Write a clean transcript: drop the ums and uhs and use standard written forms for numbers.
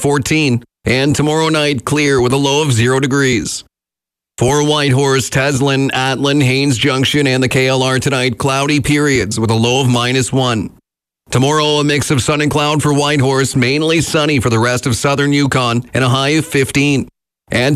14. And tomorrow night, clear with a low of 0 degrees. For Whitehorse, Teslin, Atlin, Haines Junction, and the KLR tonight, cloudy periods with a low of -1. Tomorrow, a mix of sun and cloud for Whitehorse, mainly sunny for the rest of southern Yukon, and a high of 15. And